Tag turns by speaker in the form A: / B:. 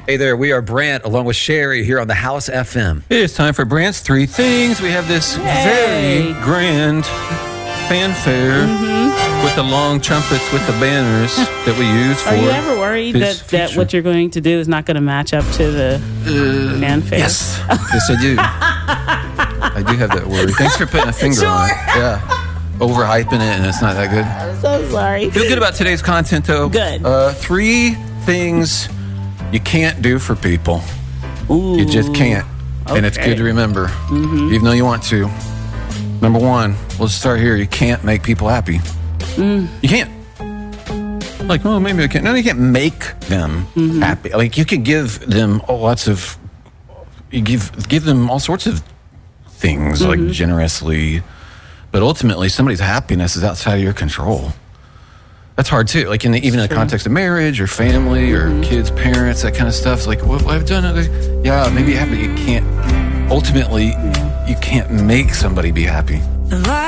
A: Hey there, we are Brant along with Sherry here on the House FM.
B: It's time for Brant's Three Things. We have this very grand fanfare with the long trumpets with the banners that we use for.
C: Are you ever worried that what you're going to do is not going to match up to the fanfare?
B: Yes. Yes, I do. I do have that worry. Thanks for putting a finger on it. Yeah. Overhyping it and it's not that good.
C: I'm so sorry.
B: Feel good about today's content, though.
C: Good.
B: 3 things you can't do for people.
C: Ooh.
B: You just can't.
C: Okay.
B: And it's good to remember, even though you want to. Number 1, we'll just start here. You can't make people happy. You can't. Like, oh, maybe I can't. No, you can't make them happy. Like, you could give them you give them all sorts of things, like generously. But ultimately, somebody's happiness is outside of your control. That's hard too. Like even in the context of marriage or family or kids, parents, that kind of stuff. It's like, what I've done, yeah, maybe you have, but you can't. Ultimately, you can't make somebody be happy.